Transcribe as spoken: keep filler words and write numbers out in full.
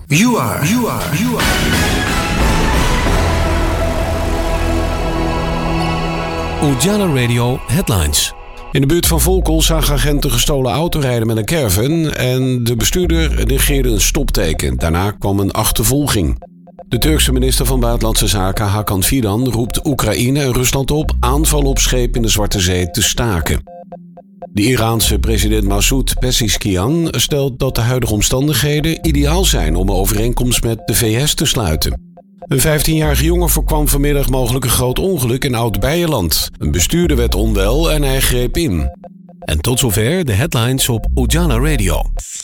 You are, you are, you are. Ujala Radio Headlines. In de buurt van Volkel zagen agenten gestolen auto rijden met een caravan en de bestuurder negeerde een stopteken. Daarna kwam een achtervolging. De Turkse minister van Buitenlandse Zaken Hakan Fidan roept Oekraïne en Rusland op aanvallen op schepen in de Zwarte Zee te staken. De Iraanse president Masoud Pezeshkian stelt dat de huidige omstandigheden ideaal zijn om een overeenkomst met de V S te sluiten. Een vijftienjarige jongen voorkwam vanmiddag mogelijk een groot ongeluk in Oud-Beijerland. Een bestuurder werd onwel en hij greep in. En tot zover de headlines op Ujala Radio.